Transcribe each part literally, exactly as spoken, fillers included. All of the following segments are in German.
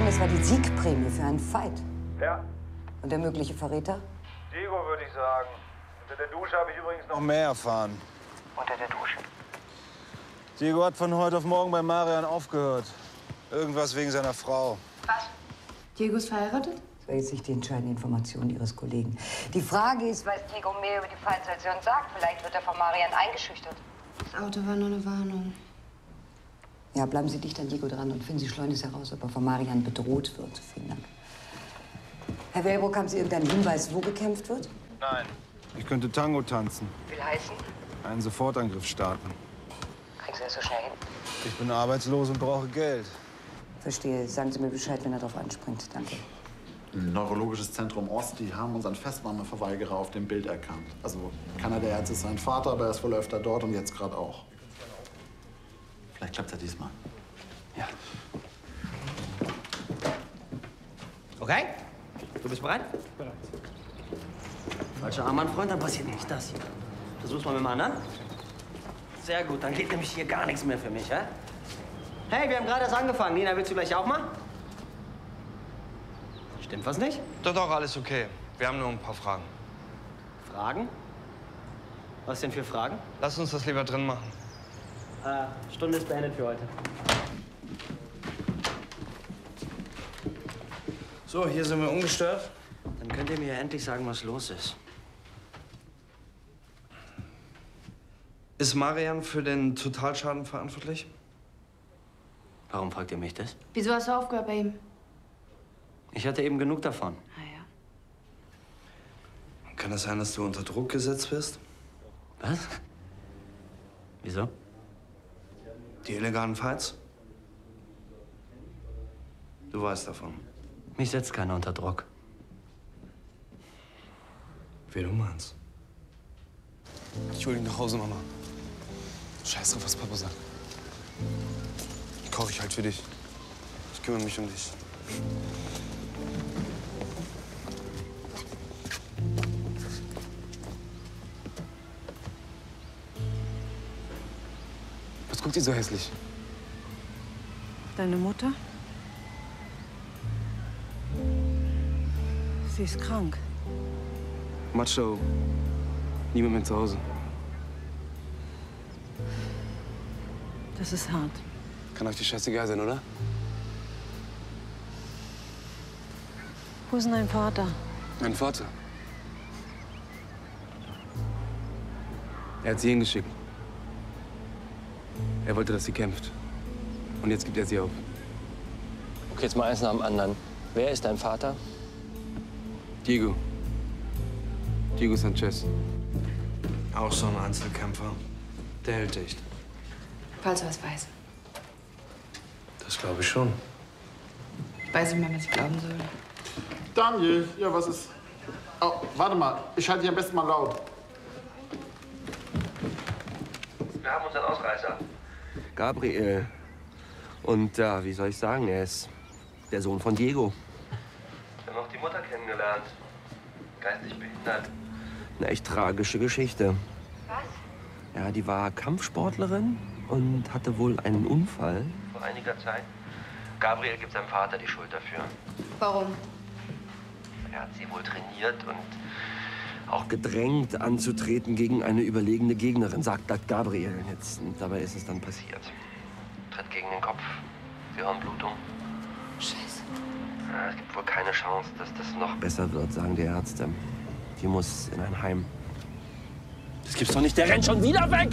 das war die Siegprämie für einen Fight. Ja. Und der mögliche Verräter? Diego, würde ich sagen. Unter der Dusche habe ich übrigens noch mehr erfahren. Unter der Dusche. Diego hat von heute auf morgen bei Marian aufgehört. Irgendwas wegen seiner Frau. Was? Diego ist verheiratet? Das war jetzt nicht die entscheidende Information Ihres Kollegen. Die Frage ist, weiß Diego mehr über die Fights, als er uns sagt? Vielleicht wird er von Marian eingeschüchtert. Das Auto war nur eine Warnung. Ja, bleiben Sie dicht an Diego dran und finden Sie schleunigst heraus, ob er von Marian bedroht wird. Vielen Dank. Herr Wellbrook, haben Sie irgendeinen Hinweis, wo gekämpft wird? Nein. Ich könnte Tango tanzen. Will heißen? Einen Sofortangriff starten. Kriegen Sie das so schnell hin? Ich bin arbeitslos und brauche Geld. Verstehe. Sagen Sie mir Bescheid, wenn er darauf anspringt. Danke. Neurologisches Zentrum Ost, die haben unseren Festnahmeverweigerer auf dem Bild erkannt. Also keiner der Ärzte ist sein Vater, aber er ist wohl öfter dort und jetzt gerade auch. Vielleicht klappt er diesmal. Ja. Okay? Du bist bereit? Bereit. Falscher Arm, mein Freund, dann passiert nicht das hier. Versuch's mal mit dem anderen. Sehr gut, dann geht nämlich hier gar nichts mehr für mich, hä? Hey, wir haben gerade erst angefangen. Nina, willst du gleich auch mal? Stimmt was nicht? Doch, doch, alles okay. Wir haben nur ein paar Fragen. Fragen? Was denn für Fragen? Lass uns das lieber drin machen. Äh, Stunde ist beendet für heute. So, hier sind wir ungestört. Dann könnt ihr mir endlich sagen, was los ist. Ist Marian für den Totalschaden verantwortlich? Warum fragt ihr mich das? Wieso hast du aufgehört bei ihm? Ich hatte eben genug davon. Ah ja. Kann es sein, dass du unter Druck gesetzt wirst? Was? Wieso? Die illegalen Fights? Du weißt davon. Mich setzt keiner unter Druck. Wie du meinst. Ich hol ihn nach Hause, Mama. Scheiß drauf, was Papa sagt. Koch ich halt für dich. Ich kümmere mich um dich. Was guckt ihr so hässlich? Deine Mutter? Sie ist krank. Macho. Niemand mehr zu Hause. Das ist hart. Kann euch die scheißegal sein, oder? Wo ist denn dein Vater? Mein Vater. Er hat sie hingeschickt. Er wollte, dass sie kämpft. Und jetzt gibt er sie auf. Okay, jetzt mal eins nach dem anderen. Wer ist dein Vater? Diego. Diego Sanchez. Auch so ein Einzelkämpfer. Der hält dicht. Falls du was weißt. Das glaube ich schon. Ich weiß nicht mehr, was ich glauben soll. Daniel, ja, was ist? Oh, warte mal, ich halte dich am besten mal laut. Wir haben unseren Ausreißer. Gabriel. Und ja, wie soll ich sagen, er ist der Sohn von Diego. Wir haben auch die Mutter kennengelernt. Geistig behindert. Eine echt tragische Geschichte. Was? Ja, die war Kampfsportlerin und hatte wohl einen Unfall. Vor einiger Zeit. Gabriel gibt seinem Vater die Schuld dafür. Warum? Er hat sie wohl trainiert und auch gedrängt, anzutreten gegen eine überlegene Gegnerin, sagt Gabriel jetzt. Und dabei ist es dann passiert. Tritt gegen den Kopf. Gehirnblutung. Scheiße. Ja, es gibt wohl keine Chance, dass das noch besser wird, sagen die Ärzte. Die muss in ein Heim. Das gibt's doch nicht, der rennt schon wieder weg!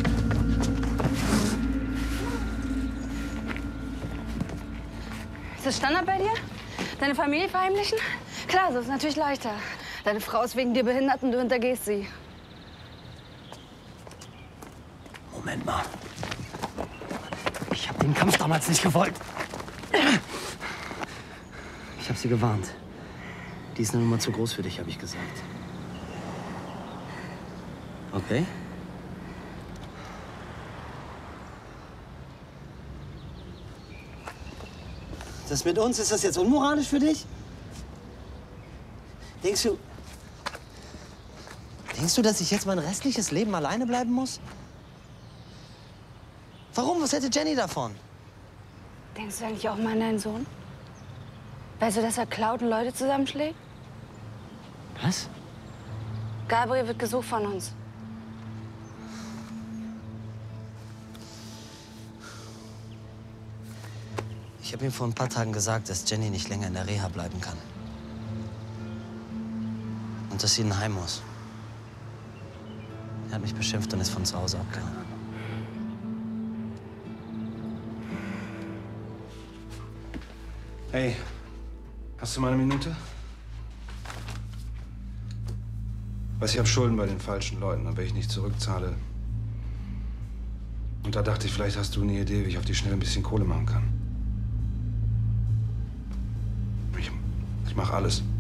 Ist das Standard bei dir? Deine Familie verheimlichen? Klar, so ist natürlich leichter. Deine Frau ist wegen dir behindert und du hintergehst sie. Moment mal. Ich habe den Kampf damals nicht gewollt. Ich habe sie gewarnt. Die ist eine Nummer zu groß für dich, habe ich gesagt. Okay? Das mit uns, ist das jetzt unmoralisch für dich? Denkst du... Denkst du, dass ich jetzt mein restliches Leben alleine bleiben muss? Warum? Was hätte Jenny davon? Denkst du eigentlich auch mal an deinen Sohn? Weißt du, dass er klaut und Leute zusammenschlägt? Was? Gabriel wird gesucht von uns. Ich habe ihm vor ein paar Tagen gesagt, dass Jenny nicht länger in der Reha bleiben kann. Und dass sie in ein Heim muss. Er hat mich beschimpft und ist von zu Hause abgehauen. Hey, hast du mal eine Minute? Weiß, ich habe Schulden bei den falschen Leuten, und wenn ich nicht zurückzahle. Und da dachte ich, vielleicht hast du eine Idee, wie ich auf die Schnelle ein bisschen Kohle machen kann. Ich, ich mache alles.